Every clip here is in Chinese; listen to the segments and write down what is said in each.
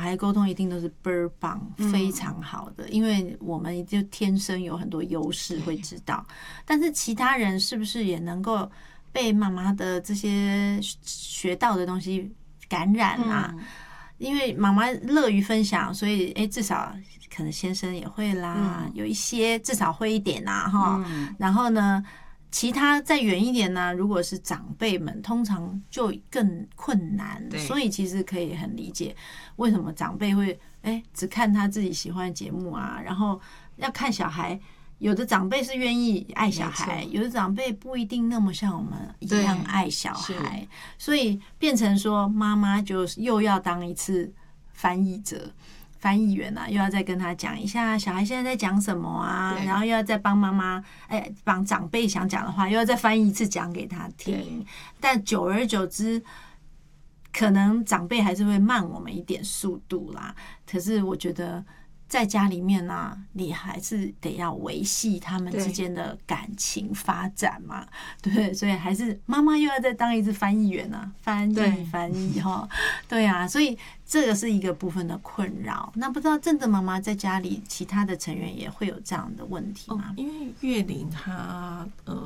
孩沟通一定都是倍儿棒，非常好的，因为我们就天生有很多优势会知道，但是其他人是不是也能够被妈妈的这些学到的东西感染啊？因为妈妈乐于分享，所以至少可能先生也会啦，有一些至少会一点啊哈。然后呢，其他再远一点呢，如果是长辈们，通常就更困难。所以其实可以很理解为什么长辈会只看他自己喜欢的节目啊，然后要看小孩。有的长辈是愿意爱小孩，有的长辈不一定那么像我们一样爱小孩，所以变成说妈妈就又要当一次翻译者、翻译员啊，又要再跟他讲一下小孩现在在讲什么啊，然后又要再帮妈妈帮长辈想讲的话，又要再翻译一次讲给他听。但久而久之，可能长辈还是会慢我们一点速度啦。可是我觉得。在家里面呢，你还是得要维系他们之间的感情发展嘛，对，所以还是妈妈又要再当一次翻译员啊，翻译哈，对啊，所以这个是一个部分的困扰。那不知道正的妈妈在家里，其他的成员也会有这样的问题吗？ 因为月龄她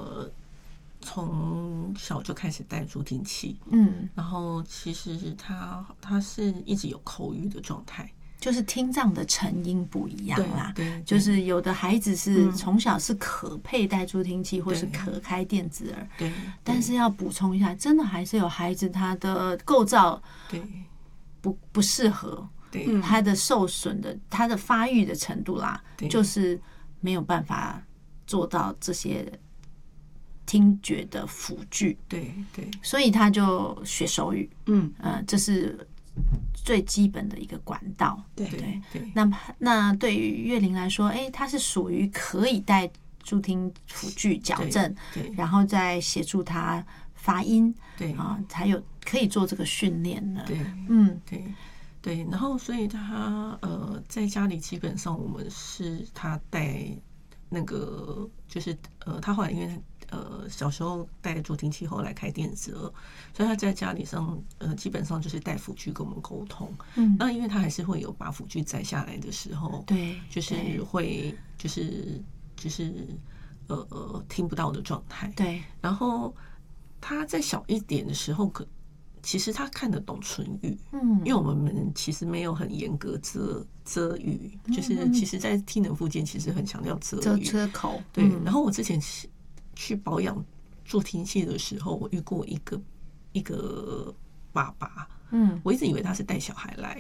从小就开始戴助听器，然后其实她是一直有口语的状态。 就是听障的成因不一样啦，就是有的孩子是从小是可佩戴助听器或是可开电子耳，但是要补充一下，真的还是有孩子他的构造不适合，他的受损的他的发育的程度啦，就是没有办法做到这些听觉的辅具，所以他就学手语，这是最基本的一个管道，对。那对于月龄来说，它是属于可以带助听辅具矫正，然后再协助他发音，才有可以做这个训练的， 对。然后所以他在家里基本上我们是他带那个就是他后来因为小时候带助听器，后来开电子耳，所以他在家里上基本上就是带辅具跟我们沟通。那因为他还是会有把辅具摘下来的时候，就是会就是听不到的状态。然后他在小一点的时候，其实他看得懂唇语，因为我们其实没有很严格遮语，就是其实，在听能附件其实很强调遮口。 对，然后我之前去保养助听器的时候，我遇过一个爸爸，我一直以为他是带小孩来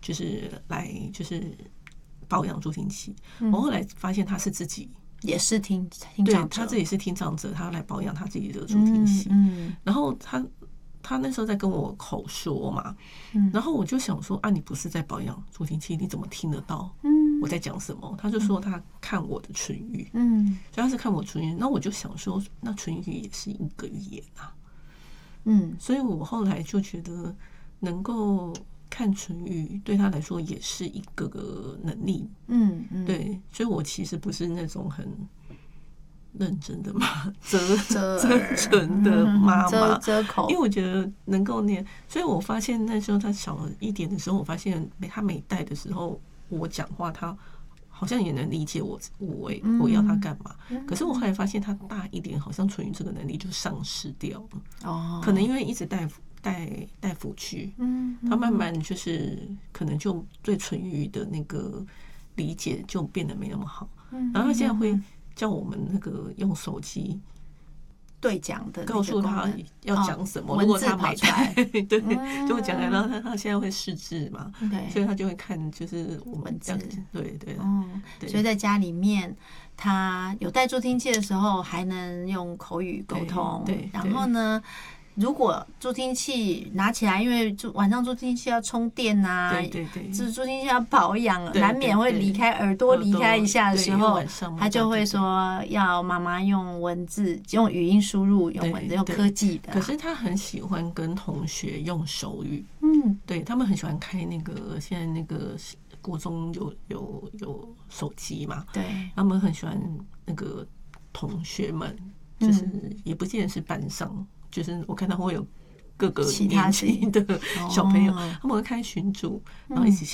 保养助听器，我后来发现他是自己也是听障者， 他自己是听障者，他来保养他自己的助听器，然后他那时候在跟我口说嘛，然后我就想说你不是在保养助听器，你怎么听得到我在讲什么？他就说他看我的唇语，所以他是看我唇语。那我就想说，那唇语也是一个语言啊，所以我后来就觉得能够看唇语对他来说也是一个能力，对，所以我其实不是那种很认真的嘛，遮唇的妈妈， 遮口， 因为我觉得能够念，所以我发现那时候他小一点的时候，我发现他没带的时候，我讲话他好像也能理解我要他干嘛。可是我后来发现他大一点，好像唇语这个能力就丧失掉了。可能因为一直带辅具，他慢慢就是可能就对唇语的那个理解就变得没那么好。然后他现在会叫我们那个用手机对讲的， 告诉他要讲什么。如果他没带，对，就讲来，然后他现在会识字嘛，所以他就会看，就是我们这样子，对。 所以在家里面，他有带助听器的时候，还能用口语沟通。对，然后呢？如果助听器拿起来，因为晚上助听器要充电啊，助听器要保养，难免会离开耳朵离开一下的时候，他就会说要妈妈用文字、用语音输入、用文字、用科技的。 可是他很喜欢跟同学用手语，对他们很喜欢开那个现在那个国中有手机嘛， 对， 他们很喜欢那个同学们，就是也不见得是班上。就是我看到会有各个年轻的小朋友，他们会开群组，然后一起